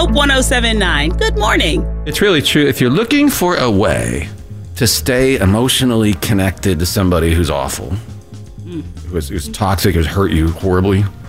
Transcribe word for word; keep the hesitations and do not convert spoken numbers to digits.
Hope one oh seven point nine. Good morning. It's really true. If you're looking for a way to stay emotionally connected to somebody who's awful, mm. who's, who's toxic, who's hurt you horribly,